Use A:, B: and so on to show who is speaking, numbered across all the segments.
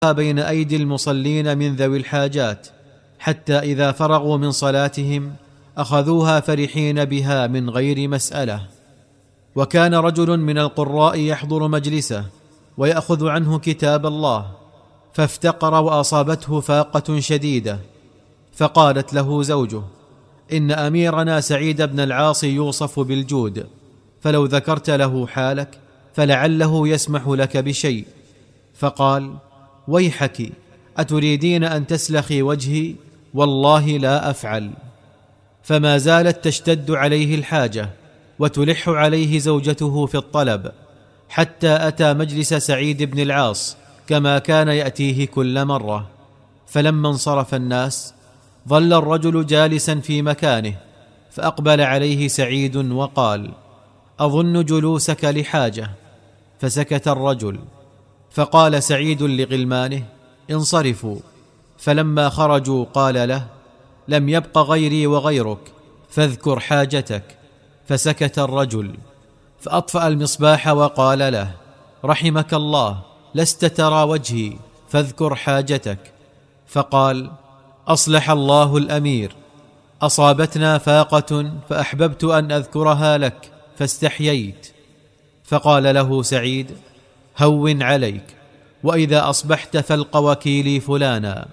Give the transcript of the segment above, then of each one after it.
A: بين أيدي المصلين من ذوي الحاجات، حتى إذا فرغوا من صلاتهم أخذوها فرحين بها من غير مسألة. وكان رجل من القراء يحضر مجلسه ويأخذ عنه كتاب الله، فافتقر وأصابته فاقة شديدة، فقالت له زوجه: إن أميرنا سعيد بن العاص يوصف بالجود، فلو ذكرت له حالك فلعله يسمح لك بشيء. فقال: ويحك، أتريدين أن تسلخي وجهي؟ والله لا أفعل. فما زالت تشتد عليه الحاجة وتلح عليه زوجته في الطلب، حتى أتى مجلس سعيد بن العاص كما كان يأتيه كل مرة. فلما انصرف الناس ظل الرجل جالسا في مكانه، فأقبل عليه سعيد وقال: أظن جلوسك لحاجة. فسكت الرجل، فقال سعيد لغلمانه: انصرفوا. فلما خرجوا قال له: لم يبق غيري وغيرك، فاذكر حاجتك. فسكت الرجل، فأطفأ المصباح وقال له: رحمك الله، لست ترى وجهي، فاذكر حاجتك. فقال: أصلح الله الأمير، أصابتنا فاقة فأحببت أن أذكرها لك فاستحييت. فقال له سعيد: هون عليك، وإذا أصبحت فالق وكيلي فلانا.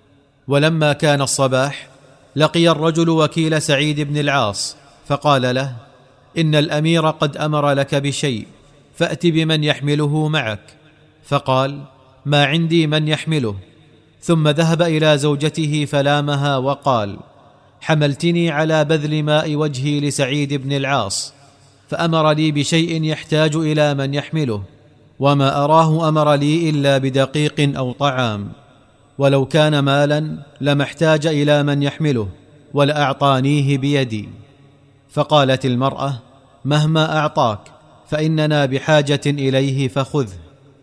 A: ولما كان الصباح لقي الرجل وكيل سعيد بن العاص، فقال له: إن الأمير قد أمر لك بشيء، فأت بمن يحمله معك. فقال: ما عندي من يحمله. ثم ذهب إلى زوجته فلامها وقال: حملتني على بذل ماء وجهي لسعيد بن العاص، فأمر لي بشيء يحتاج إلى من يحمله، وما أراه أمر لي إلا بدقيق أو طعام، ولو كان مالا لما احتاج إلى من يحمله ولأعطانيه بيدي. فقالت المرأة: مهما أعطاك فإننا بحاجة إليه فخذه.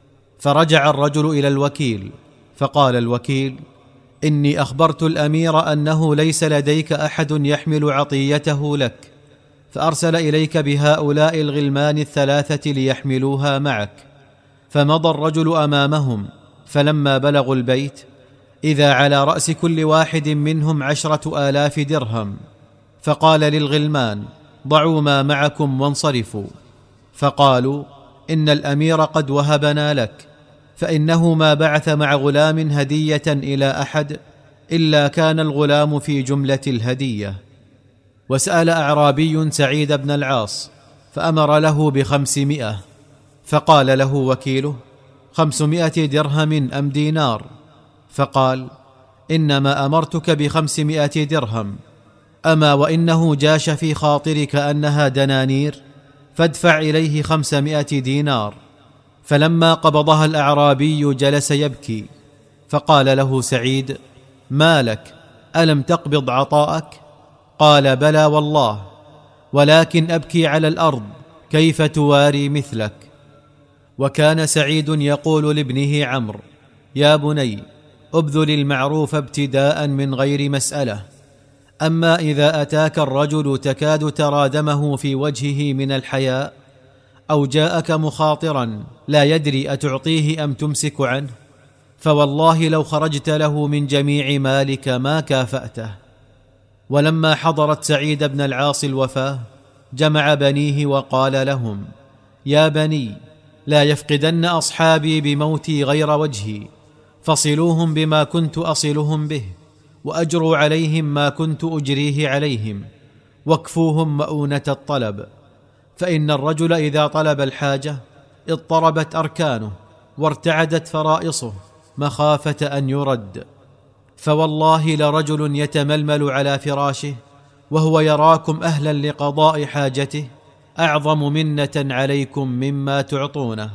A: فرجع الرجل إلى الوكيل، فقال الوكيل: إني أخبرت الأمير أنه ليس لديك أحد يحمل عطيته لك، فأرسل إليك بهؤلاء الغلمان الثلاثة ليحملوها معك. فمضى الرجل أمامهم، فلما بلغوا البيت إذا على رأس كل واحد منهم 10,000 درهم. فقال للغلمان: ضعوا ما معكم وانصرفوا. فقالوا: إن الأمير قد وهبنا لك، فإنه ما بعث مع غلام هدية إلى أحد إلا كان الغلام في جملة الهدية. وسأل أعرابي سعيد بن العاص فأمر له ب500. فقال له وكيله: 500 درهم أم دينار؟ فقال: إنما أمرتك ب500 درهم، أما وإنه جاش في خاطرك أنها دنانير، فادفع إليه 500 دينار. فلما قبضها الأعرابي جلس يبكي، فقال له سعيد: ما لك؟ ألم تقبض عطاءك؟ قال: بلى والله، ولكن أبكي على الأرض، كيف تواري مثلك؟ وكان سعيد يقول لابنه عمرو: يا بني، ابذل المعروف ابتداء من غير مسألة، أما إذا أتاك الرجل تكاد ترى دمه في وجهه من الحياء، أو جاءك مخاطرا لا يدري أتعطيه أم تمسك عنه، فوالله لو خرجت له من جميع مالك ما كافأته. ولما حضرت سعيد بن العاص الوفاة جمع بنيه وقال لهم: يا بني، لا يفقدن أصحابي بموتي غير وجهي، فصلوهم بما كنت أصلهم به، وأجروا عليهم ما كنت أجريه عليهم، واكفوهم مؤونة الطلب، فإن الرجل إذا طلب الحاجة اضطربت أركانه وارتعدت فرائصه مخافة أن يرد. فوالله لرجل يتململ على فراشه وهو يراكم أهلا لقضاء حاجته أعظم منة عليكم مما تعطونه.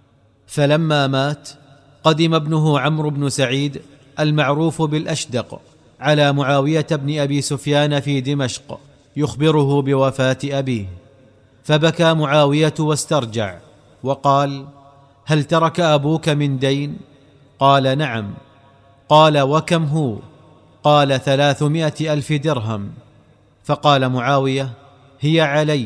A: فلما مات قدم ابنه عمرو بن سعيد المعروف بالأشدق على معاوية بن أبي سفيان في دمشق يخبره بوفاة أبيه، فبكى معاوية واسترجع وقال: هل ترك أبوك من دين؟ قال: نعم. قال: وكم هو؟ قال: 300,000 درهم. فقال معاوية: هي علي.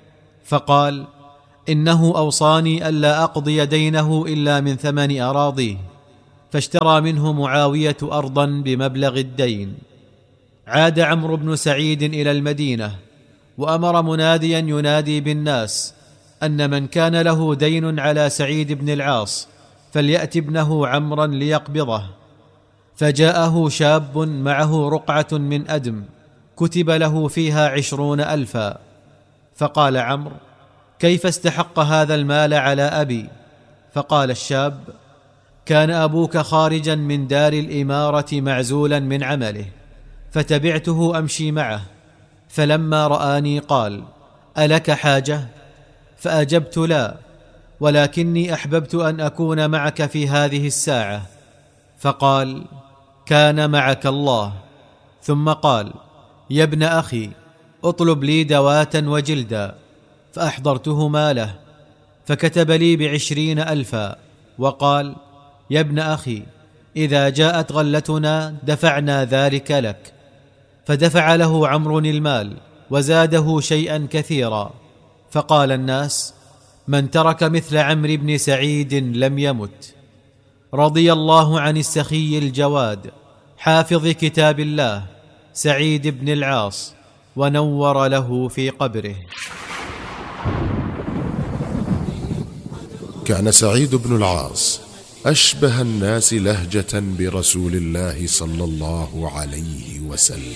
A: فقال: إنه أوصاني ألا أقضي دينه إلا من ثمن أراضيه، فاشترى منه معاوية أرضا بمبلغ الدين. عاد عمرو بن سعيد إلى المدينة، وأمر مناديا ينادي بالناس أن من كان له دين على سعيد بن العاص فليأت ابنه عمرا ليقبضه. فجاءه شاب معه رقعة من أدم كتب له فيها 20,000. فقال عمرو: كيف استحق هذا المال على أبي؟ فقال الشاب: كان أبوك خارجا من دار الإمارة معزولا من عمله، فتبعته أمشي معه، فلما رآني قال: ألك حاجة؟ فأجبت: لا، ولكني أحببت أن أكون معك في هذه الساعة. فقال: كان معك الله. ثم قال: يا ابن أخي، اطلب لي دواة وجلدا. فأحضرتهما له، فكتب لي 20,000، وقال: يا ابن أخي، إذا جاءت غلتنا دفعنا ذلك لك. فدفع له عمرو المال وزاده شيئا كثيرا. فقال الناس: من ترك مثل عمرو بن سعيد لم يمت. رضي الله عن السخي الجواد حافظ كتاب الله سعيد بن العاص، ونور له في قبره.
B: كان سعيد بن العاص أشبه الناس لهجة برسول الله صلى الله عليه وسلم.